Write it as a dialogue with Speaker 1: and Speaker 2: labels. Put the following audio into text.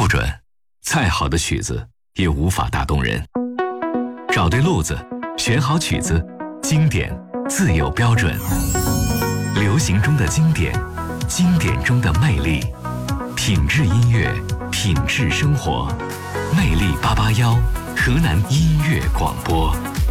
Speaker 1: 标准，再好的曲子也无法打动人。找对路子，选好曲子，经典自有标准。流行中的经典，经典中的魅力，品质音乐，品质生活。魅力881，河南音乐广播。